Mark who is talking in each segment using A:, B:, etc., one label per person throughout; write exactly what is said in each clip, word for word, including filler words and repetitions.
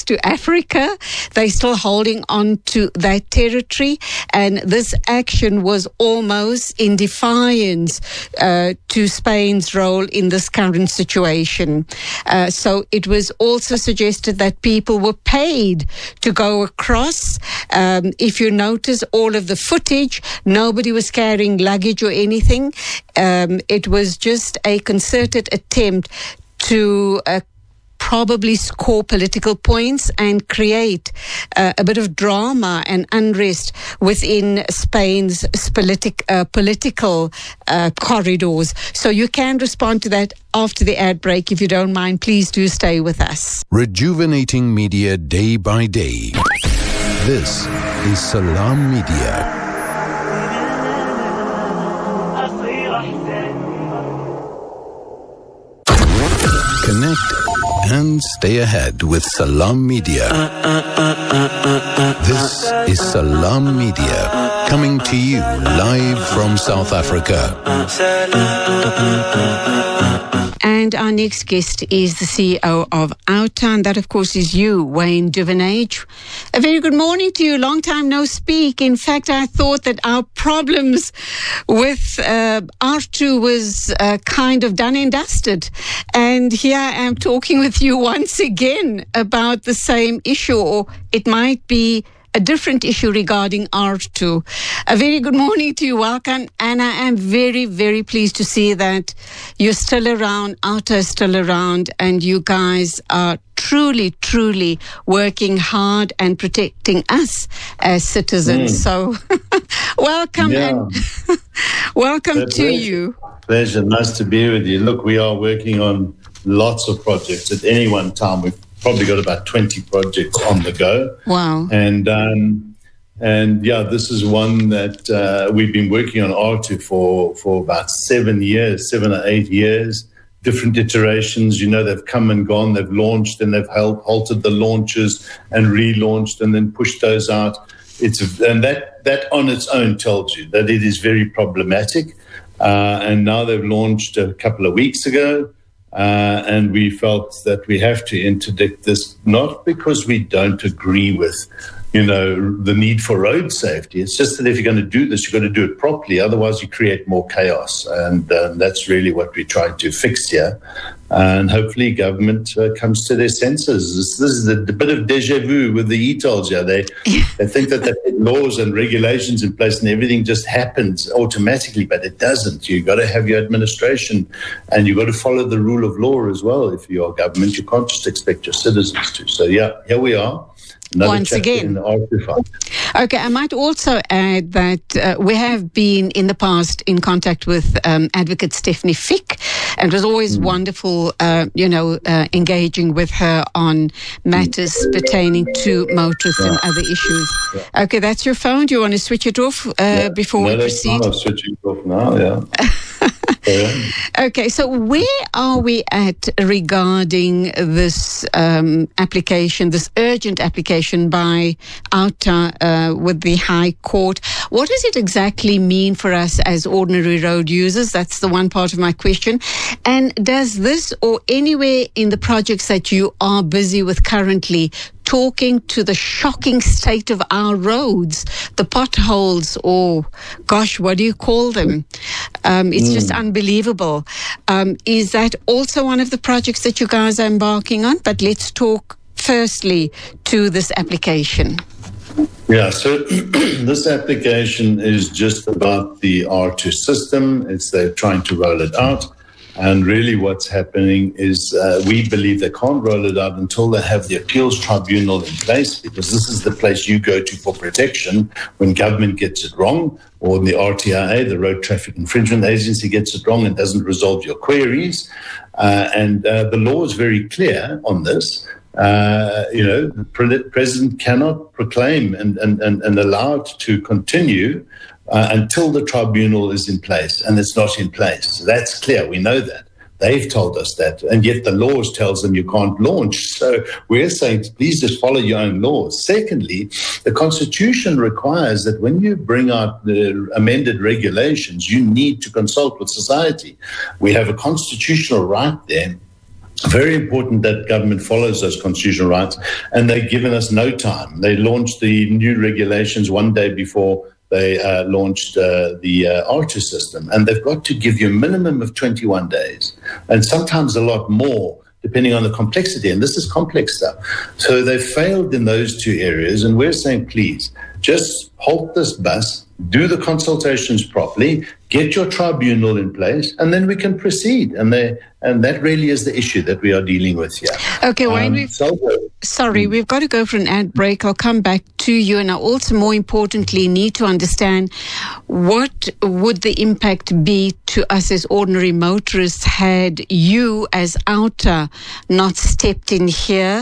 A: to Africa. They're still holding on to that territory, and this action was almost in defiance uh, to Spain's role in this current situation. Uh, so it was also suggested that people were paid to go across. Um, if you notice all of the footage, nobody was carrying luggage or anything. Um, it was just a concerted attempt to uh, probably score political points and create uh, a bit of drama and unrest within Spain's politic, uh, political uh, corridors. So you can respond to that after the ad break. If you don't mind, please do stay with us.
B: Rejuvenating media day by day. This is Salam Media. Connect and stay ahead with Salam Media. This is Salam Media, coming to you live from South Africa.
A: And our next guest is the C E O of Outa, and that, of course, is you, Wayne Duvenage. A very good morning to you. Long time no speak. In fact, I thought that our problems with uh, R two was uh, kind of done and dusted. And here I am talking with you once again about the same issue, or it might be a different issue regarding R two. A very good morning to you. Welcome. And I am very, very pleased to see that you're still around, Outa is still around, and you guys are truly, truly working hard and protecting us as citizens. Mm. So welcome
C: yeah.
A: and welcome to
C: pleasure.
A: you.
C: Pleasure. Nice to be with you. Look, we are working on lots of projects at any one time. We've probably got about twenty projects on the go.
A: Wow.
C: And, um, and yeah, this is one that uh, we've been working on R two for, for about seven years, seven or eight years, different iterations. You know, they've come and gone, they've launched and they've held, halted the launches and relaunched and then pushed those out. It's And that, that on its own tells you that it is very problematic. Uh, and now they've launched a couple of weeks ago. Uh, and we felt that we have to interdict this, not because we don't agree with, you know, the need for road safety. It's just that if you're going to do this, you've got to do it properly. Otherwise, you create more chaos. And um, that's really what we're trying to fix here. And hopefully government uh, comes to their senses. This, this is a, a bit of deja vu with the e-tolls here. They, they think that they have laws and regulations in place and everything just happens automatically, but it doesn't. You've got to have your administration and you've got to follow the rule of law as well. If you're government, you can't just expect your citizens to. So, yeah, here we are. Another
A: Once again. Okay, I might also add that uh, we have been in the past in contact with um, Advocate Stephanie Fick, and it was always mm. wonderful, uh, you know, uh, engaging with her on matters pertaining to motorists yeah. and other issues. Yeah. Okay, that's your phone. Do you want to switch it off uh, yeah. before
C: no,
A: we proceed?
C: No, I'm switching it off now, yeah. Yeah.
A: Okay, so where are we at regarding this um, application, this urgent application by Outa uh, with the High Court? What does it exactly mean for us as ordinary road users? That's the one part of my question. And does this or anywhere in the projects that you are busy with currently talking to the shocking state of our roads, the potholes, or gosh, what do you call them? Um, it's mm. just unbelievable. Um, is that also one of the projects that you guys are embarking on? But let's talk firstly to this application.
C: Yeah, so this application is just about the R two system. It's they're trying to roll it out. And really what's happening is uh, we believe they can't roll it out until they have the appeals tribunal in place, because this is the place you go to for protection when government gets it wrong, or the R T I A, the Road Traffic Infringement Agency, gets it wrong and doesn't resolve your queries. Uh, and uh, the law is very clear on this. Uh, you know, the pre- president cannot proclaim and, and, and, and allow it to continue Uh, until the tribunal is in place, and it's not in place. So that's clear. We know that. They've told us that, and yet the laws tells them you can't launch. So we're saying, please just follow your own laws. Secondly, the Constitution requires that when you bring out the amended regulations, you need to consult with society. We have a constitutional right there Very important that government follows those constitutional rights, and they've given us no time. They launched the new regulations one day before they uh, launched uh, the uh, R two system, and they've got to give you a minimum of twenty-one days, and sometimes a lot more, depending on the complexity, and this is complex stuff. So they failed in those two areas, and we're saying, please, just halt this bus, do the consultations properly, get your tribunal in place, and then we can proceed. And they, and that really is the issue that we are dealing with here.
A: Okay, Wayne,
C: um,
A: we've,
C: so,
A: sorry, we've got to go for an ad break. I'll come back to you, and I also, more importantly, need to understand what would the impact be to us as ordinary motorists had you, as OUTA, not stepped in here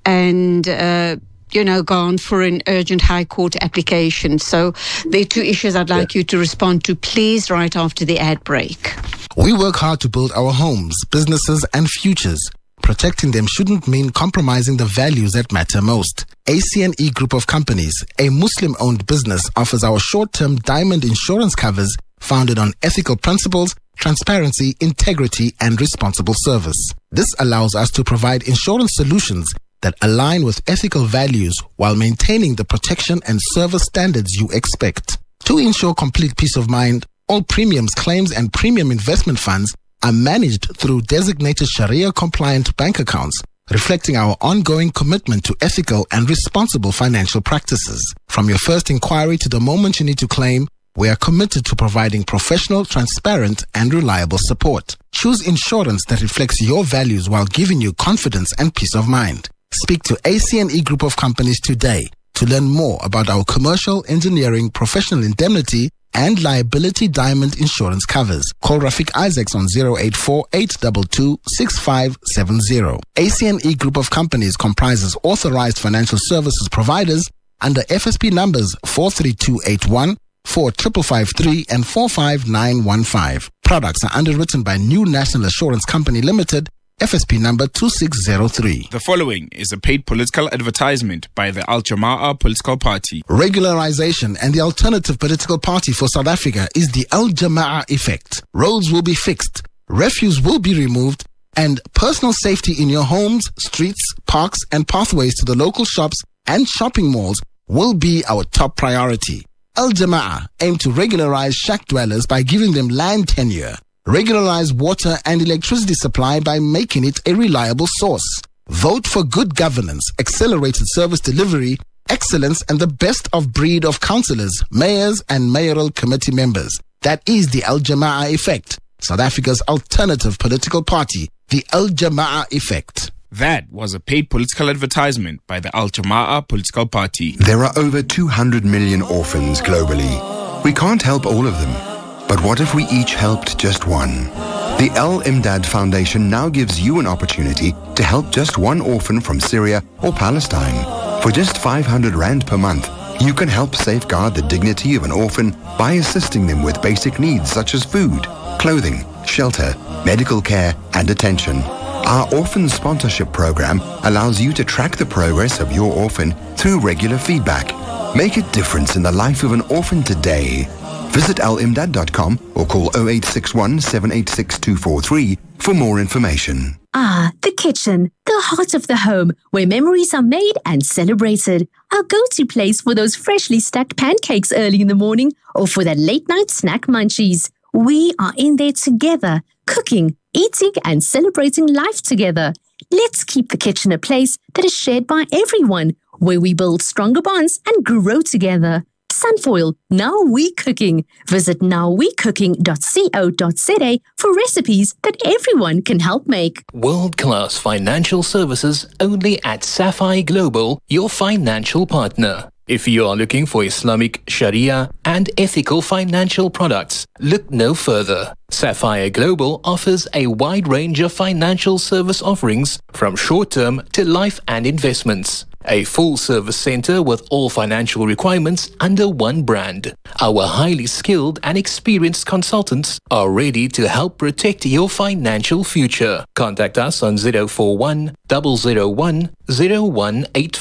A: and uh, you know, gone for an urgent High Court application. So there are two issues I'd like yeah. you to respond to, please, right after the ad break.
D: We work hard to build our homes, businesses, and futures. Protecting them shouldn't mean compromising the values that matter most. A C N E Group of Companies, a Muslim-owned business, offers our short-term diamond insurance covers founded on ethical principles, transparency, integrity, and responsible service. This allows us to provide insurance solutions that align with ethical values while maintaining the protection and service standards you expect. To ensure complete peace of mind, all premiums, claims, and premium investment funds are managed through designated Sharia-compliant bank accounts, reflecting our ongoing commitment to ethical and responsible financial practices. From your first inquiry to the moment you need to claim, we are committed to providing professional, transparent, and reliable support. Choose insurance that reflects your values while giving you confidence and peace of mind. Speak to A C N E Group of Companies today to learn more about our commercial, engineering, professional indemnity, and liability diamond insurance covers. Call Rafiq Isaacs on zero eight four, eight two two, six five seven zero. A C N E Group of Companies comprises authorized financial services providers under F S P numbers four three two eight one, four five five three, and four five nine one five. Products are underwritten by New National Assurance Company Limited, F S P number two six zero three.
E: The following is a paid political advertisement by the Al Jama'ah Political Party.
D: Regularization and the alternative political party for South Africa is the Al Jama'ah effect. Roads will be fixed, refuse will be removed, and personal safety in your homes, streets, parks, and pathways to the local shops and shopping malls will be our top priority. Al Jama'ah aim to regularize shack dwellers by giving them land tenure. Regularize water and electricity supply by making it a reliable source. Vote for good governance, accelerated service delivery, excellence, and the best of breed of councillors, mayors, and mayoral committee members. That is the Al Jama'ah effect, South Africa's alternative political party, the Al Jama'ah effect.
E: That was a paid political advertisement by the Al Jama'ah Political Party.
F: There are over two hundred million orphans globally. We can't help all of them. But what if we each helped just one? The Al Imdad Foundation now gives you an opportunity to help just one orphan from Syria or Palestine. For just five hundred rand per month, you can help safeguard the dignity of an orphan by assisting them with basic needs such as food, clothing, shelter, medical care, and attention. Our orphan sponsorship program allows you to track the progress of your orphan through regular feedback. Make a difference in the life of an orphan today. Visit al imdad dot com or call zero eight six one, seven eight six, two four three for more information.
G: Ah, the kitchen, the heart of the home, where memories are made and celebrated. Our go-to place for those freshly stacked pancakes early in the morning or for that late-night snack munchies. We are in there together, cooking, eating, and celebrating life together. Let's keep the kitchen a place that is shared by everyone, where we build stronger bonds and grow together. Sunfoil, Now We Cooking. Visit now we cooking dot co dot za for recipes that everyone can help make.
H: World-class financial services only at Sapphire Global, your financial partner. If you are looking for Islamic, Sharia, and ethical financial products, look no further. Sapphire Global offers a wide range of financial service offerings from short-term to life and investments. A full-service center with all financial requirements under one brand. Our highly skilled and experienced consultants are ready to help protect your financial future. Contact us on zero four one, zero zero one, zero one eight four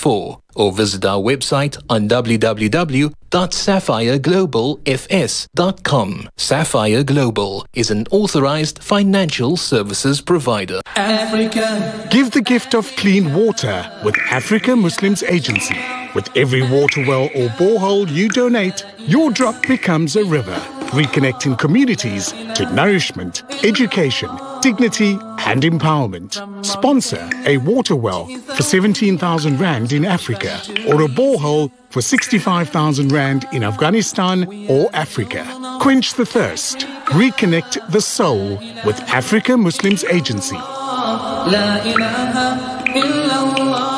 H: or visit our website on w w w dot sapphire global f s dot com. Sapphire Global is an authorized financial services provider.
I: Africa. Give the gift of clean water with Africa Muslims Agency. With every water well or borehole you donate, your drop becomes a river, reconnecting communities to nourishment, education, dignity and empowerment. Sponsor a water well for seventeen thousand rand in Africa or a borehole for sixty-five thousand rand in Afghanistan or Africa. Quench the thirst. Reconnect the soul with Africa Muslims Agency. La ilaha illallah.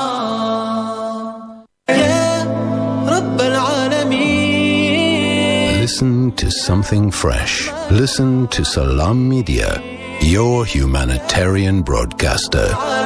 B: Listen to something fresh. Listen to Salam Media, your humanitarian broadcaster.